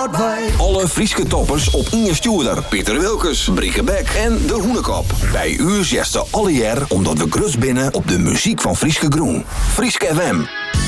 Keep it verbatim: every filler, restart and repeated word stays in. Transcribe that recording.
wat wij. Alle Frieske toppers op Inge Stuurder, Pieter Wilkes, Brieke Beck en De Hoenekop. Bij u zesde alle jaar omdat we grus binnen op de muziek van Frieske Groen. Frieske F M.